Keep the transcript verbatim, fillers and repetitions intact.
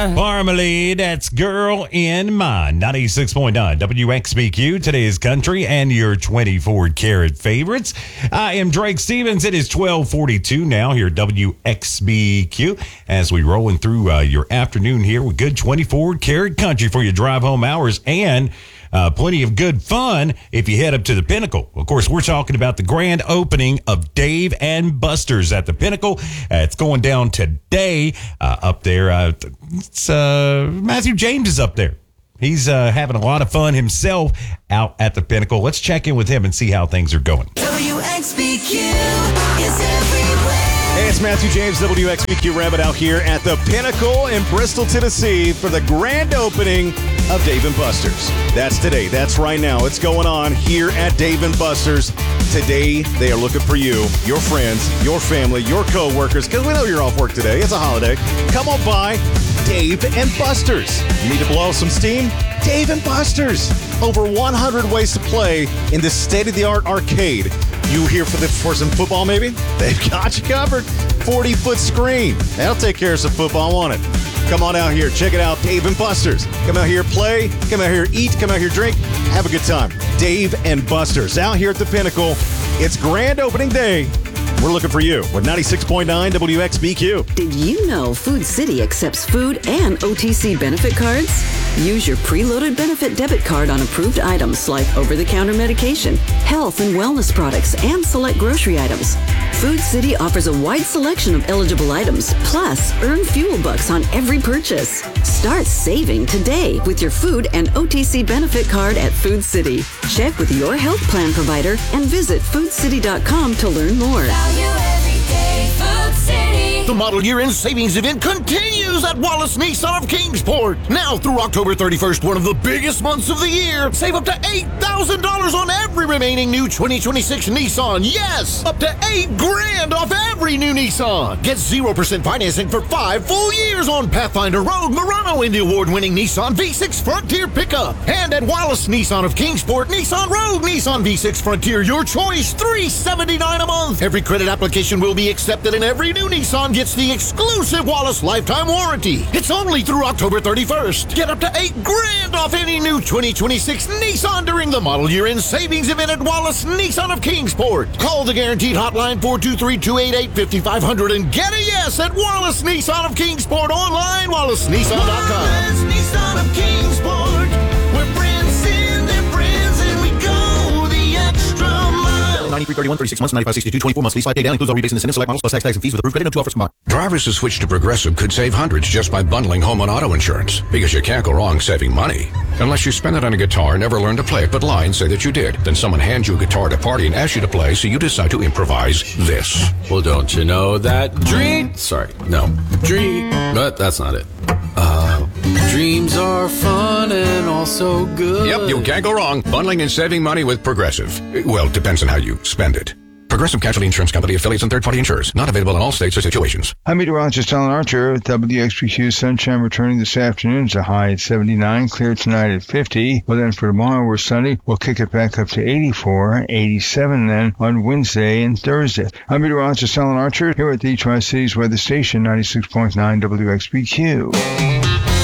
Marmalade, that's Girl in Mine. ninety-six point nine W X B Q, today's country and your twenty-four karat favorites. I am Drake Stevens. It is twelve forty-two now here at W X B Q as we rolling through uh, your afternoon here with good twenty-four karat country for your drive home hours and Uh, plenty of good fun if you head up to the Pinnacle. Of course, we're talking about the grand opening of Dave and Buster's at the Pinnacle. Uh, it's going down today uh, up there. Uh, it's, uh, Matthew James is up there. He's uh, having a lot of fun himself out at the Pinnacle. Let's check in with him and see how things are going. W X B Q is everywhere. Hey, it's Matthew James, W X B Q Rabbit out here at the Pinnacle in Bristol, Tennessee for the grand opening of Dave and Buster's. That's today. That's right now. It's going on here at Dave and Buster's. Today, they are looking for you, your friends, your family, your co-workers, because we know you're off work today. It's a holiday. Come on by Dave and Buster's. You need to blow some steam? Dave and Buster's. Over one hundred ways to play in this state-of-the-art arcade. You here for the for some football, maybe? They've got you covered. forty-foot screen. That'll take care of some football, won't it? Come on out here. Check it out. Dave and Buster's. Come out here, play. Come out here, eat. Come out here, drink. Have a good time. Dave and Buster's out here at the Pinnacle. It's grand opening day. We're looking for you with ninety-six point nine W X B Q. Did you know Food City accepts food and O T C benefit cards? Use your preloaded benefit debit card on approved items like over-the-counter medication, health and wellness products, and select grocery items. Food City offers a wide selection of eligible items, plus earn fuel bucks on every purchase. Start saving today with your food and O T C benefit card at Food City. Check with your health plan provider and visit food city dot com to learn more. Value every day, Food City. The model year-end savings event continues at Wallace Nissan of Kingsport. Now through October thirty-first, one of the biggest months of the year. Save up to eight thousand dollars on every remaining new twenty twenty-six Nissan. Yes, up to eight grand off every new Nissan. Get zero percent financing for five full years on Pathfinder, Rogue, Murano, and the award-winning Nissan V six Frontier pickup. And at Wallace Nissan of Kingsport, Nissan Rogue, Nissan V six Frontier, your choice, three hundred seventy-nine dollars a month. Every credit application will be accepted and every new Nissan gets the exclusive Wallace lifetime warranty. It's only through October thirty-first. Get up to eight grand off any new twenty twenty-six Nissan during the model year-end savings event at Wallace Nissan of Kingsport. Call the guaranteed hotline four two three, two eight eight, five five zero zero and get a yes at Wallace Nissan of Kingsport. Online, wallace nissan dot com. Wallace Nissan of Kingsport. We're friends in their friends and we go the extra mile. ninety-three thirty-one, thirty-six months, ninety-five sixty-two, twenty-four months lease, five day down, includes all rebates and incentives, select models plus tax, tax and fees with approved credit, no two offers combined. Drivers who switch to Progressive could save hundreds just by bundling home and auto insurance, because you can't go wrong saving money. Unless you spend it on a guitar, never learn to play it, but lie and say that you did. Then someone hands you a guitar at a party and asks you to play, so you decide to improvise this. Well, don't you know that dream... Sorry, no. Dream... But that's not it. Uh, dreams are fun and also good. Yep, you can't go wrong bundling and saving money with Progressive. Well, it depends on how you spend it. Progressive Casualty Insurance Company, affiliates, and third-party insurers. Not available in all states or situations. I'm meteorologist Alan Archer with W X B Q. Sunshine returning this afternoon. It's a high at seventy-nine, clear tonight at fifty. Well, then for tomorrow, we're sunny. We'll kick it back up to eighty-four, eighty-seven then on Wednesday and Thursday. I'm meteorologist Alan Archer here at the Tri-Cities Weather Station, ninety-six point nine W X B Q.